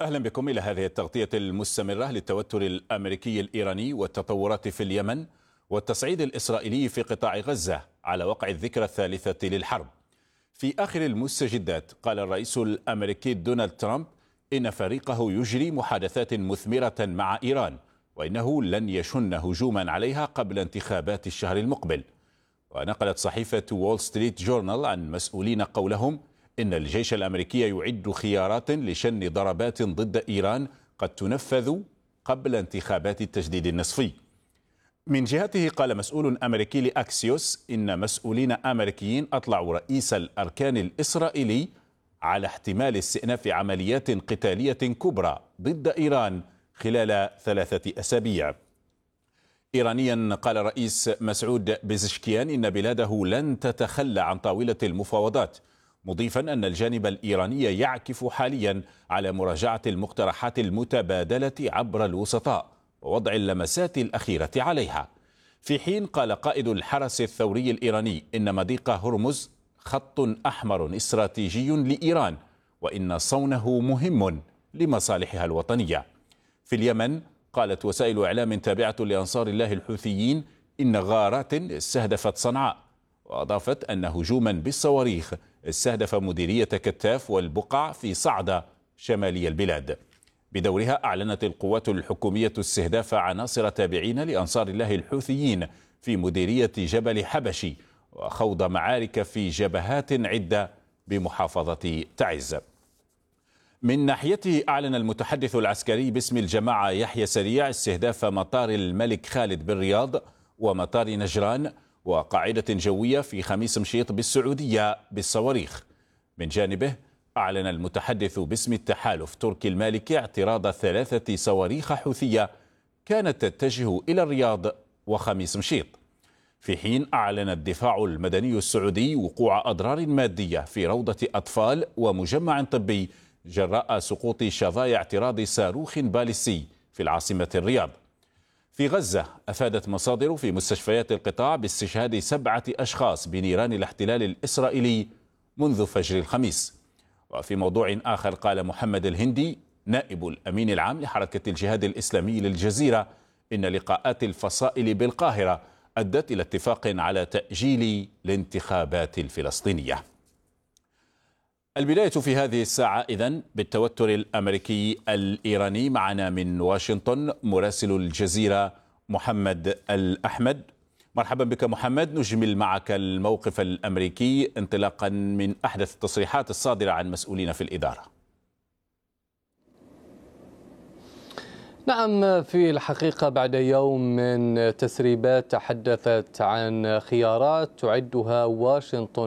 أهلا بكم إلى هذه التغطية المستمرة للتوتر الأمريكي الإيراني والتطورات في اليمن والتصعيد الإسرائيلي في قطاع غزة على وقع الذكرى الثالثة للحرب. في آخر المستجدات قال الرئيس الأمريكي دونالد ترامب إن فريقه يجري محادثات مثمرة مع إيران، وإنه لن يشن هجوما عليها قبل انتخابات الشهر المقبل. ونقلت صحيفة وول ستريت جورنال عن مسؤولين قولهم إن الجيش الأمريكي يعد خيارات لشن ضربات ضد إيران قد تنفذ قبل انتخابات التجديد النصفي. من جهته قال مسؤول أمريكي لأكسيوس إن مسؤولين أمريكيين أطلعوا رئيس الأركان الإسرائيلي على احتمال استئناف عمليات قتالية كبرى ضد إيران خلال 3 أسابيع. إيرانيا قال الرئيس مسعود بزشكيان إن بلاده لن تتخلى عن طاولة المفاوضات، مضيفا أن الجانب الإيراني يعكف حاليا على مراجعة المقترحات المتبادلة عبر الوسطاء ووضع اللمسات الأخيرة عليها. في حين قال قائد الحرس الثوري الإيراني إن مضيق هرمز خط أحمر استراتيجي لإيران، وإن صونه مهم لمصالحها الوطنية. في اليمن قالت وسائل إعلام تابعة لأنصار الله الحوثيين إن غارات استهدفت صنعاء، وأضافت أن هجوما بالصواريخ استهدف مديرية كتاف والبقع في صعدة شمالي البلاد. بدورها أعلنت القوات الحكومية استهداف عناصر تابعين لأنصار الله الحوثيين في مديرية جبل حبشي، وخوض معارك في جبهات عدة بمحافظة تعز. من ناحيته أعلن المتحدث العسكري باسم الجماعة يحيى سريع استهداف مطار الملك خالد بالرياض ومطار نجران وقاعدة جوية في خميس مشيط بالسعودية بالصواريخ. من جانبه أعلن المتحدث باسم التحالف تركي المالكي اعتراض 3 صواريخ حوثية كانت تتجه إلى الرياض وخميس مشيط. في حين أعلن الدفاع المدني السعودي وقوع أضرار مادية في روضة أطفال ومجمع طبي جراء سقوط شظايا اعتراض صاروخ باليستي في العاصمة الرياض. في غزة أفادت مصادر في مستشفيات القطاع باستشهاد 7 أشخاص بنيران الاحتلال الإسرائيلي منذ فجر الخميس. وفي موضوع آخر قال محمد الهندي نائب الأمين العام لحركة الجهاد الإسلامي للجزيرة إن لقاءات الفصائل بالقاهرة أدت إلى اتفاق على تأجيل الانتخابات الفلسطينية. البداية في هذه الساعة إذن بالتوتر الأمريكي الإيراني. معنا من واشنطن مراسل الجزيرة محمد الأحمد. مرحبا بك محمد. نجمل معك الموقف الأمريكي انطلاقا من أحدث التصريحات الصادرة عن مسؤولين في الإدارة. نعم، في الحقيقة بعد يوم من تسريبات تحدثت عن خيارات تعدها واشنطن